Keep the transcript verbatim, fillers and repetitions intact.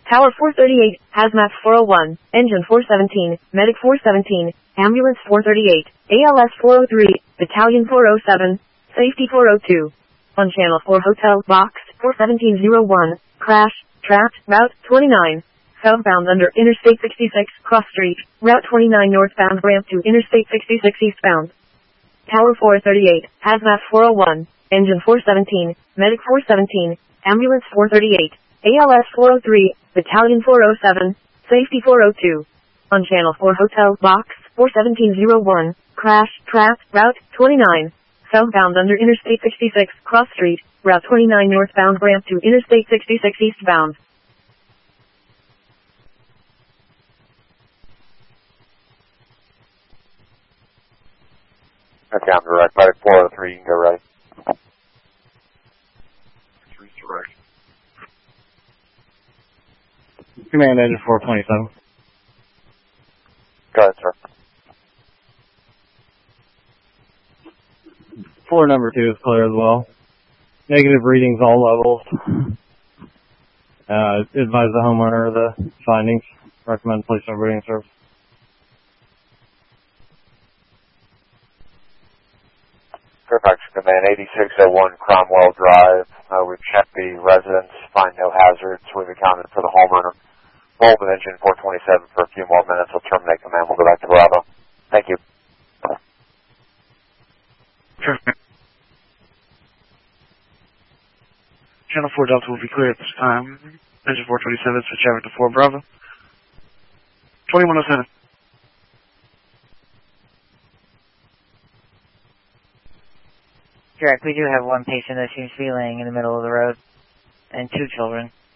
Tower four thirty-eight, Hazmat four oh one, Engine four seventeen, Medic four seventeen, Ambulance four thirty-eight, A L S four oh three, Battalion four oh seven, Safety four oh two. On Channel four Hotel, Box four seventeen oh one, Crash, Trapped, Route twenty-nine. Southbound under Interstate sixty-six, Cross Street, Route twenty-nine northbound ramp to Interstate sixty-six eastbound. Tower four thirty-eight, Hazmat four oh one, Engine four seventeen, Medic four seventeen, Ambulance four thirty-eight, A L S four oh three, Battalion four oh seven, Safety four oh two. On Channel four Hotel, Box four seventeen oh one, Crash, Trapped, Route twenty-nine. Southbound under Interstate sixty-six, Cross Street, Route twenty-nine northbound ramp to Interstate sixty-six eastbound. Okay, I'm direct. Medic four oh three, you can go right. Three's direct. Command Engine four twenty-seven. Go ahead, sir. Floor number two is clear as well. Negative readings all levels. Uh, advise the homeowner of the findings. Recommend placement of breathing service. Fairfax Command eighty-six oh one Cromwell Drive. Uh, we've checked the residence, find no hazards. We've accounted for the homeowner. Hold an Engine four twenty-seven for a few more minutes. We'll terminate command. We'll go back to Bravo. Thank you. Channel four Delta will be clear at this time. Engine four twenty-seven, switch over to four Bravo. twenty-one oh seven. Correct, we do have one patient that seems to be laying in the middle of the road, and two children.